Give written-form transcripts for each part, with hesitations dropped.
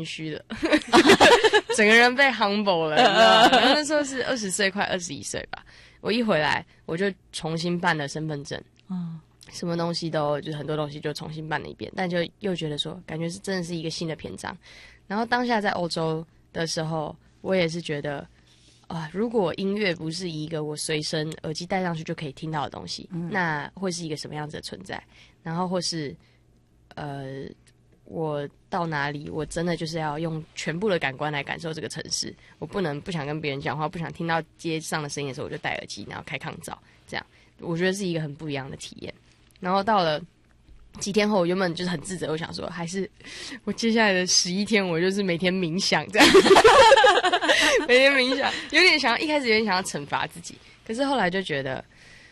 谦虚了，整个人被 humble 了。然后那时候是20岁，快21岁吧。我一回来，我就重新办了身份证，什么东西都就是很多东西就重新办了一遍，但就又觉得说，感觉是真的是一个新的篇章。然后当下在欧洲的时候，我也是觉得。如果音乐不是一个我随身耳机戴上去就可以听到的东西，那会是一个什么样子的存在？然后或是我到哪里，我真的就是要用全部的感官来感受这个城市。我不想跟别人讲话，不想听到街上的声音的时候，我就戴耳机，然后开抗噪，这样我觉得是一个很不一样的体验。然后到了几天后，我原本就是很自责，我想说，还是我接下来的11天，我就是每天冥想这样。每天冥想，一开始有点想要惩罚自己，可是后来就觉得，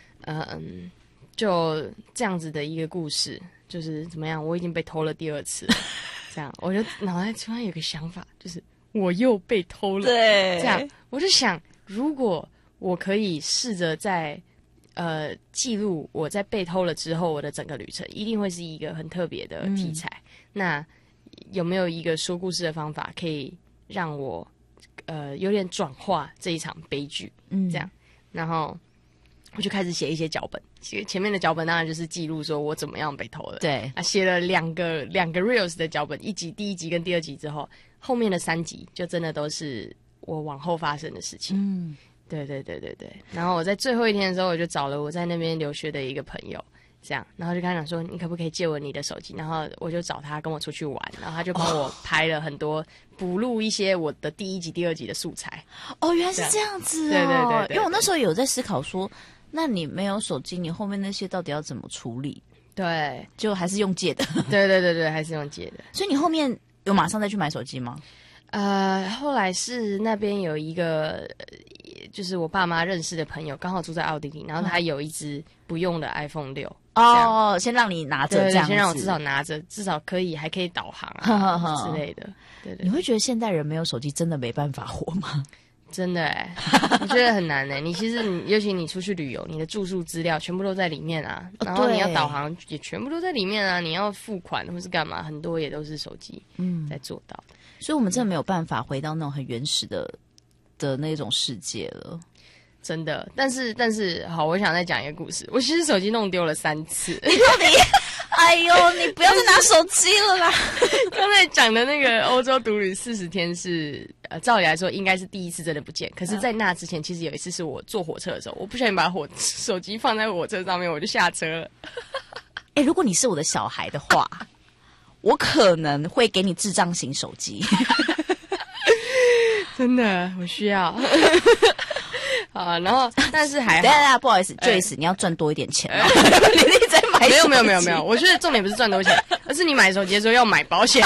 就这样子的一个故事，就是怎么样，我已经被偷了第2次了，这样，我就脑袋突然有个想法，就是我又被偷了， 对， 这样，我就想，如果我可以试着在记录我在被偷了之后我的整个旅程，一定会是一个很特别的题材。那有没有一个说故事的方法，可以让我有点转化这一场悲剧，这样，然后我就开始写一些脚本。前面的脚本当然就是记录说我怎么样被偷了， 对， 写了两个 reels 的脚本，第1集跟第2集之后，后面的3集就真的都是我往后发生的事情。对。然后我在最后一天的时候，我就找了我在那边留学的一个朋友。这样，然后就跟他讲说，你可不可以借我你的手机？然后我就找他跟我出去玩，然后他就帮我拍了很多，补录一些我的第1集、第2集的素材。 原来是这样子对。 因为我那时候有在思考说，那你没有手机，你后面那些到底要怎么处理？ 对， 就还是用借的。 对，还是用借的。 所以你后面有马上再去买手机吗？ 后来是那边有一个，就是我爸妈认识的朋友，刚好住在奥地利，然后他有一只不用的 iPhone 6。 先让你拿着，这样子， 先让我至少拿着，至少还可以导航啊之类的。对。 你会觉得现代人没有手机真的没办法活吗？ 真的我觉得很难你其实尤其你出去旅游，你的住宿资料全部都在里面啊，然后你要导航也全部都在里面啊，你要付款或是干嘛，很多也都是手机在做到的。 所以我们真的没有办法回到那种很原始的那种世界了。 真的，但是好，我想再讲一个故事。我其实手机弄丢了3次。 你到底，哎呦，你不要再拿手机了啦！ 刚才讲的那个欧洲独旅40天是，照理来说应该是第1次真的不见。可是，在那之前，其实有一次是我坐火车的时候，我不小心把手机放在火车上面，我就下车了。 如果你是我的小孩的话，我可能会给你智障型手机。 真的，我需要。然后但是还好。 对，不好意思，Joyce，你要赚多一点钱哦。你一直在买手机。 没有，我觉得重点不是赚多钱，而是你买手机的时候要买保险。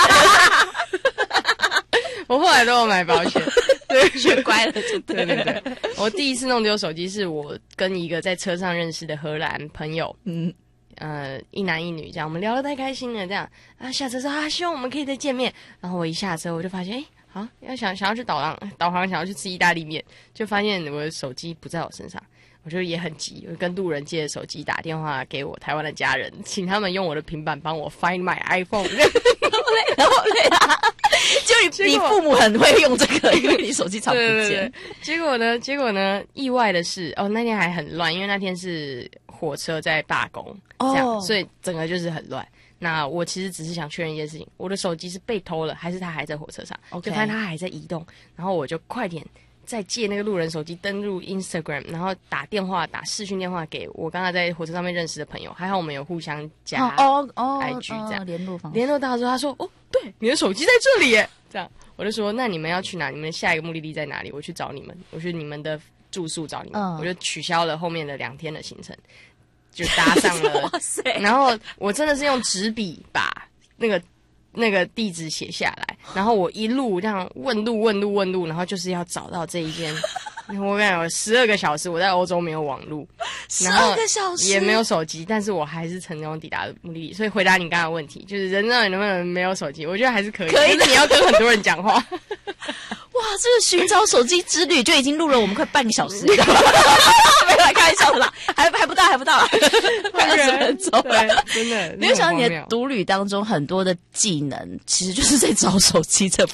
我后来都有买保险，对， 学乖了， 对。我第一次弄丢手机是我跟一个在车上认识的荷兰朋友，一男一女这样，我们聊得太开心了，这样下车说希望我们可以再见面。然后我一下车我就发现想要去导航，想要去吃意大利面，就发现我的手机不在我身上，我就也很急，我跟路人借手机打电话给我台湾的家人，请他们用我的平板帮我 find my iPhone。 然后就你父母很会用这个，因为你手机常不见。 对。结果呢，意外的是，那天还很乱，因为那天是火车在罢工，这样，所以整个就是很乱。那我其实只是想确认一件事情，我的手机是被偷了，还是他还在火车上？就发现他还在移动，然后我就快点再借那个路人手机登录 Instagram， 然后打视讯电话给我刚才在火车上面认识的朋友，还好我们有互相加 IG 这样联络到之后，他说对，你的手机在这里耶，这样我就说那你们要去哪？你们下一个目的地在哪里？我去找你们，我去你们的住宿找你们，我就取消了后面的2天的行程。就搭上了，然后我真的是用纸笔把那个地址写下来，然后我一路这样问路，然后就是要找到这一间。我跟你讲，有12个小时我在欧洲没有网路 ，12个小时也没有手机，但是我还是成功抵达目的地。所以回答你刚刚的问题，就是人到底能不能没有手机？我觉得还是可以，可是你要跟很多人讲话。 哇，这个寻找手机之旅就已经录了我们快半个小时了。没有，开玩笑的啦，还不到快20分钟了， 真的。 没有想到你的独旅当中很多的技能，其实就是在找手机这